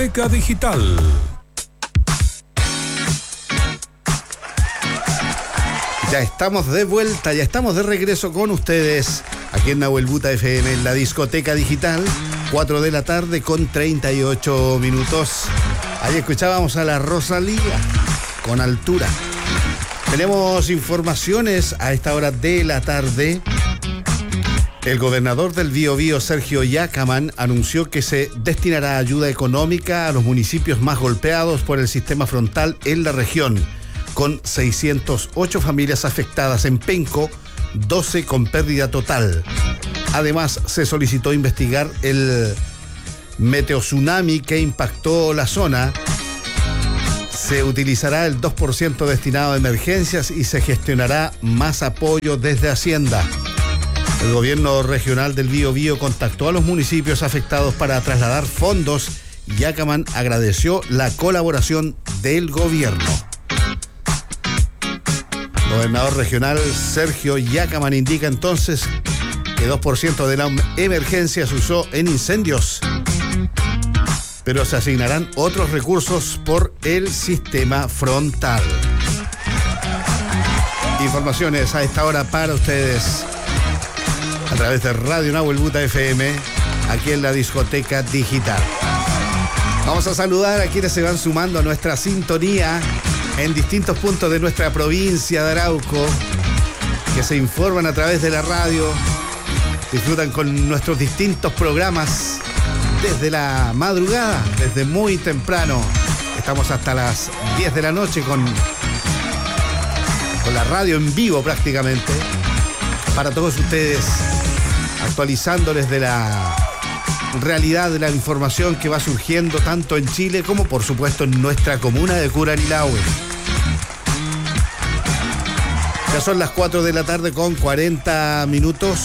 Discoteca Digital. Ya estamos de vuelta, ya estamos de regreso con ustedes aquí en Nahuel Buta FM, en la Discoteca Digital, 4 de la tarde con 38 minutos. Ahí escuchábamos a la Rosalía con Altura. Tenemos informaciones a esta hora de la tarde. El gobernador del Biobío, Sergio Yacamán, anunció que se destinará ayuda económica a los municipios más golpeados por el sistema frontal en la región, con 608 familias afectadas en Penco, 12 con pérdida total. Además, se solicitó investigar el meteotsunami que impactó la zona. Se utilizará el 2% destinado a emergencias y se gestionará más apoyo desde Hacienda. El gobierno regional del Biobío contactó a los municipios afectados para trasladar fondos y Yacamán agradeció la colaboración del gobierno. El gobernador regional Sergio Yacamán indica entonces que 2% de la emergencia se usó en incendios, pero se asignarán otros recursos por el sistema frontal. Informaciones a esta hora para ustedes a través de Radio Nahuel Buta FM, aquí en la Discoteca Digital. Vamos a saludar a quienes se van sumando a nuestra sintonía en distintos puntos de nuestra provincia de Arauco, que se informan a través de la radio, disfrutan con nuestros distintos programas desde la madrugada, desde muy temprano. Estamos hasta las 10 de la noche con la radio en vivo prácticamente, para todos ustedes, actualizándoles de la realidad de la información que va surgiendo tanto en Chile como por supuesto en nuestra comuna de Curanilahue. Ya son las 4 de la tarde con 40 minutos.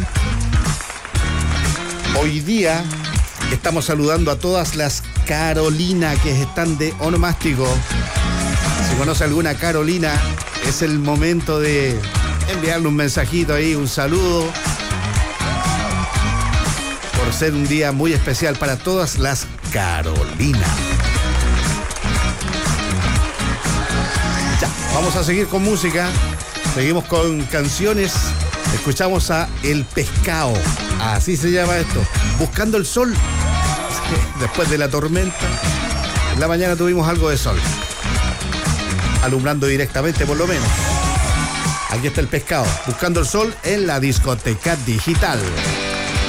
Hoy día estamos saludando a todas las Carolina que están de onomástico. Si conoce alguna Carolina, es el momento de enviarle un mensajito ahí, un saludo, por ser un día muy especial para todas las Carolina. Ya, vamos a seguir con música, seguimos con canciones. Escuchamos a El Pescado, así se llama esto, Buscando el Sol. Después de la tormenta, en la mañana tuvimos algo de sol, alumbrando directamente por lo menos. Aquí está El Pescado, Buscando el Sol en la Discoteca Digital.